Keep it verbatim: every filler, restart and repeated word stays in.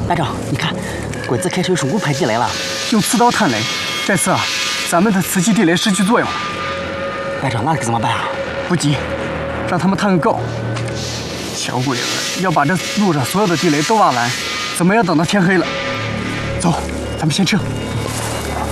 班长，你看，鬼子开始用手工排地雷了， 用刺刀探雷。这次啊，咱们的磁吸地雷失去作用了。 班长，那可怎么办啊？ 不急，让他们探个够。小鬼子要把这路上所有的地雷都挖完，怎么也等到天黑了。走，咱们先撤。